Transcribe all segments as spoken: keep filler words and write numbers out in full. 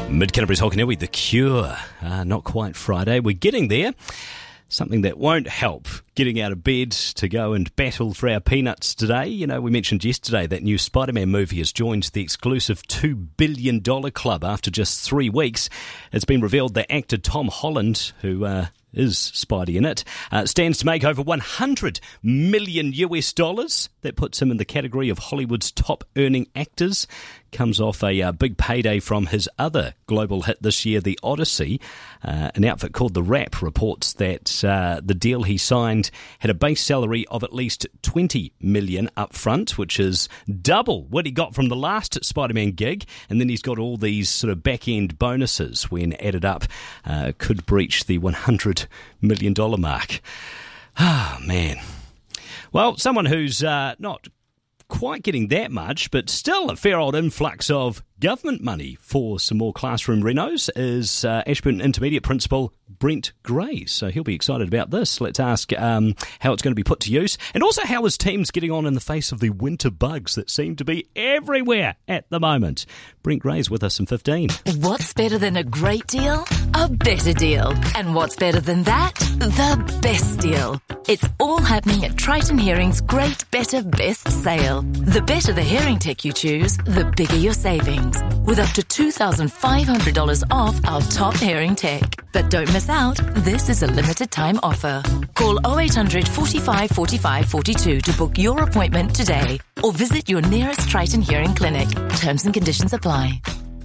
Mid-Canterbury's Hokanui, The Cure. Uh, not quite Friday. We're getting there. Something that won't help getting out of bed to go and battle for our peanuts today. You know, we mentioned yesterday that new Spider-Man movie has joined the exclusive two billion dollars club after just three weeks. It's been revealed that actor Tom Holland, who uh, is Spidey in it, uh, stands to make over one hundred million U S dollars. That puts him in the category of Hollywood's top earning actors. Comes off a uh, big payday from his other global hit this year, The Odyssey. Uh, an outfit called The Wrap reports that uh, the deal he signed had a base salary of at least twenty million dollars up front, which is double what he got from the last Spider-Man gig. And then he's got all these sort of back-end bonuses when added up, uh, could breach the one hundred million dollars mark. Ah, man. Well, someone who's uh, not quite getting that much, but still a fair old influx of government money for some more classroom renos is uh, Ashburton Intermediate Principal Brent Gray. So he'll be excited about this. Let's ask um, how it's going to be put to use, and also how his team's getting on in the face of the winter bugs that seem to be everywhere at the moment. Brent Gray's with us in fifteen. What's better than a great deal? A better deal. And what's better than that? The best deal. It's all happening at Triton Hearing's Great Better Best sale. The better the hearing tech you choose, the bigger your savings, with up to two thousand five hundred dollars off our top hearing tech. But don't miss out, this is a limited time offer. Call oh eight hundred, forty-five, forty-five, forty-two to book your appointment today, or visit your nearest Triton Hearing clinic. Terms and conditions apply.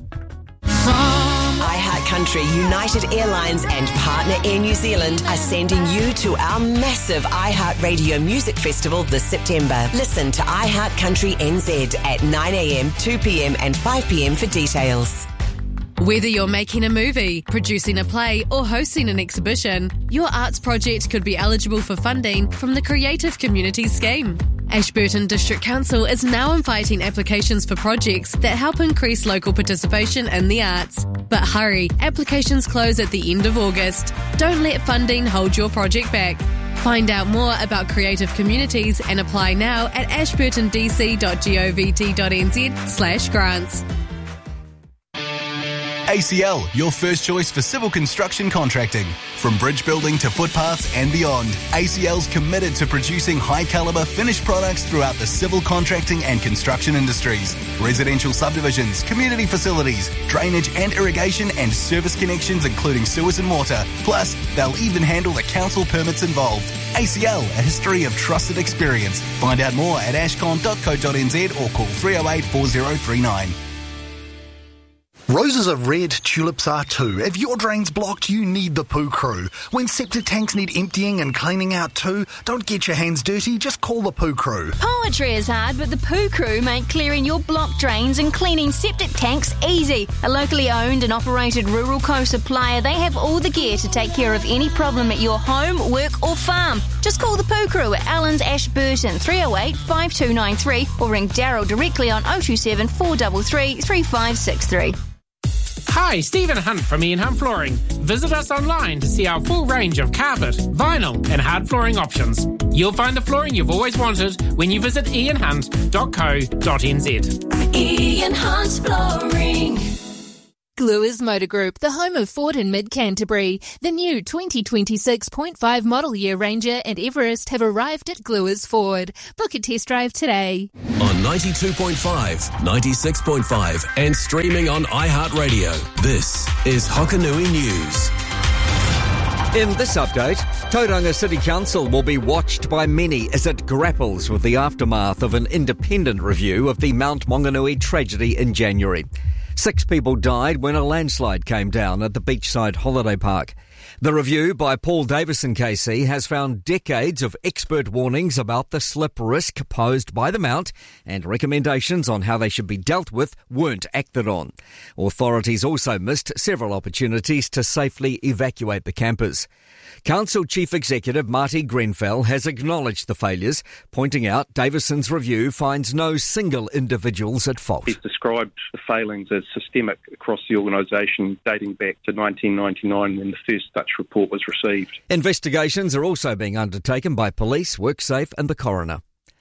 iHeartCountry, United Airlines and Partner Air New Zealand are sending you to our massive iHeartRadio Music Festival this September. Listen to iHeartCountry N Z at nine a.m, two p.m. and five p.m. for details. Whether you're making a movie, producing a play or hosting an exhibition, your arts project could be eligible for funding from the Creative Communities Scheme. Ashburton District Council is now inviting applications for projects that help increase local participation in the arts. But hurry, applications close at the end of August. Don't let funding hold your project back. Find out more about Creative Communities and apply now at ashburtondc.govt.nz slash grants. A C L, your first choice for civil construction contracting. From bridge building to footpaths and beyond, A C L's committed to producing high-calibre finished products throughout the civil contracting and construction industries. Residential subdivisions, community facilities, drainage and irrigation and service connections including sewers and water. Plus, they'll even handle the council permits involved. A C L, a history of trusted experience. Find out more at ashcon dot co dot n z or call three oh eight, four oh three nine. Roses are red, tulips are too. If your drain's blocked, you need the Poo Crew. When septic tanks need emptying and cleaning out too, don't get your hands dirty, just call the Poo Crew. Poetry is hard, but the Poo Crew make clearing your blocked drains and cleaning septic tanks easy. A locally owned and operated rural co-supplier, they have all the gear to take care of any problem at your home, work or farm. Just call the Poo Crew at Allen's Ashburton, three oh eight, five two nine three, or ring Daryl directly on oh two seven, four three three, three five six three. Hi, Stephen Hunt from Ian Hunt Flooring. Visit us online to see our full range of carpet, vinyl and hard flooring options. You'll find the flooring you've always wanted when you visit ian hunt dot co dot n z. Ian Hunt Flooring. Gluers Motor Group, the home of Ford in Mid-Canterbury. The new twenty twenty-six point five model year Ranger and Everest have arrived at Gluers Ford. Book a test drive today. On ninety-two point five, ninety-six point five and streaming on iHeartRadio, this is Hokanui News. In this update, Tauranga City Council will be watched by many as it grapples with the aftermath of an independent review of the Mount Maunganui tragedy in January. Six people died when a landslide came down at the beachside holiday park. The review by Paul Davison K C has found decades of expert warnings about the slip risk posed by the mount, and recommendations on how they should be dealt with weren't acted on. Authorities also missed several opportunities to safely evacuate the campers. Council Chief Executive Marty Grenfell has acknowledged the failures, pointing out Davison's review finds no single individuals at fault. He's described the failings as systemic across the organisation, dating back to nineteen ninety-nine when the first such report was received. Investigations are also being undertaken by police, WorkSafe and the coroner.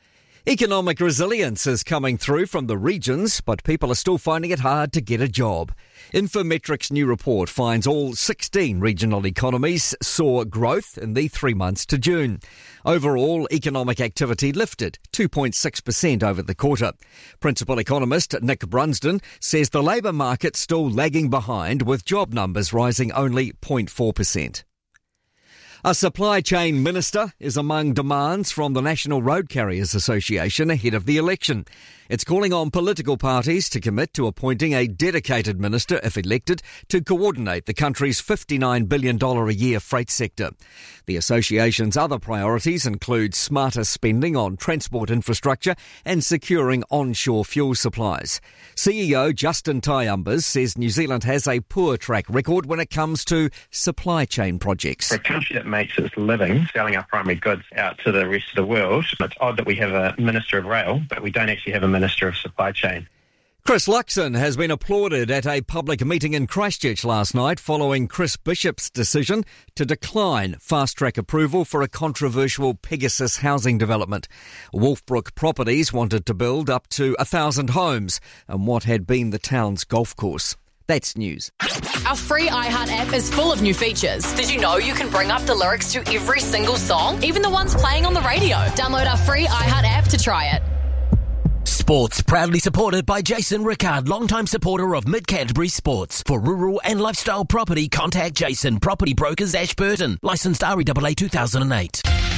Economic resilience is coming through from the regions, but people are still finding it hard to get a job. Infometric's new report finds all sixteen regional economies saw growth in the three months to June. Overall, economic activity lifted two point six percent over the quarter. Principal economist Nick Brunsden says the labour market's still lagging behind, with job numbers rising only zero point four percent. A supply chain minister is among demands from the National Road Carriers Association ahead of the election. It's calling on political parties to commit to appointing a dedicated minister, if elected, to coordinate the country's fifty-nine billion dollars a year freight sector. The association's other priorities include smarter spending on transport infrastructure and securing onshore fuel supplies. C E O Justin Tyumbers says New Zealand has a poor track record when it comes to supply chain projects. For a country that makes its living selling our primary goods out to the rest of the world, it's odd that we have a Minister of Rail, but we don't actually have a Minister of Supply Chain. Chris Luxon has been applauded at a public meeting in Christchurch last night following Chris Bishop's decision to decline fast-track approval for a controversial Pegasus housing development. Wolfbrook Properties wanted to build up to a thousand homes on what had been the town's golf course. That's news. Our free iHeart app is full of new features. Did you know you can bring up the lyrics to every single song, even the ones playing on the radio? Download our free iHeart app to try it. Sports proudly supported by Jason Rickard, longtime supporter of Mid-Canterbury Sports. For rural and lifestyle property, contact Jason, Property Brokers, Ashburton. Licensed R E A A two thousand eight.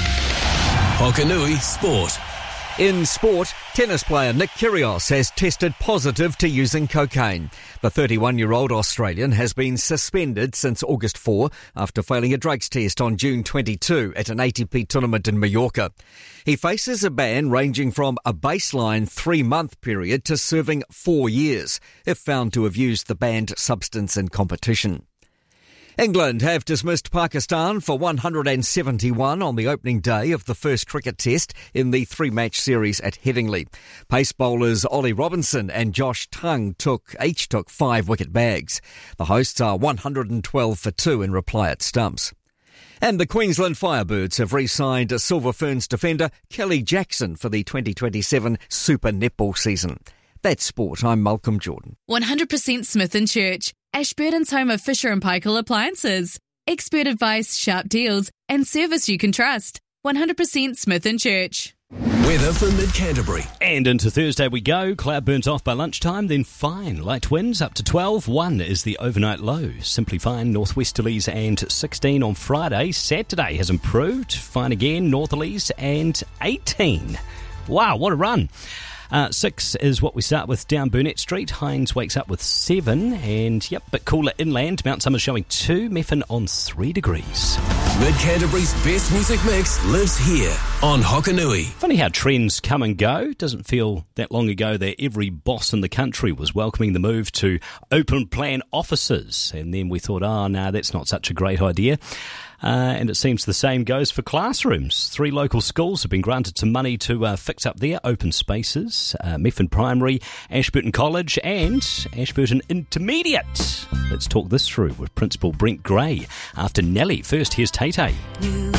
Hokanui Sport. In sport, tennis player Nick Kyrgios has tested positive to using cocaine. The thirty-one-year-old Australian has been suspended since August fourth after failing a drugs test on June twenty-second at an A T P tournament in Mallorca. He faces a ban ranging from a baseline three-month period to serving four years if found to have used the banned substance in competition. England have dismissed Pakistan for one hundred seventy-one on the opening day of the first cricket test in the three-match series at Headingley. Pace bowlers Ollie Robinson and Josh Tongue took each took five wicket bags. The hosts are one hundred twelve for two in reply at stumps. And the Queensland Firebirds have re-signed Silver Ferns defender Kelly Jackson for the twenty twenty-seven Super Netball season. That's sport. I'm Malcolm Jordan. one hundred percent Smith and Church, Ashburton's home of Fisher and Paykel appliances. Expert advice, sharp deals, and service you can trust. one hundred percent Smith and Church. Weather for Mid-Canterbury. And into Thursday we go. Cloud burns off by lunchtime, then fine. Light winds up to twelve. one is the overnight low. Simply fine northwesterlies and sixteen on Friday. Saturday has improved. Fine again, northerlies and eighteen. Wow, what a run. Uh, six is what we start with down Burnett Street. Hines wakes up with seven. And, yep, but cooler inland. Mount Summer showing two. Meffin on three degrees. Mid-Canterbury's best music mix lives here on Hokanui. Funny how trends come and go. Doesn't feel that long ago that every boss in the country was welcoming the move to open plan offices. And then we thought, oh, no, that's not such a great idea. Uh, and it seems the same goes for classrooms. Three local schools have been granted some money to uh, fix up their open spaces. Uh, Meffin Primary, Ashburton College and Ashburton Intermediate. Let's talk this through with Principal Brent Gray. After Nelly, first here's Tay Tay.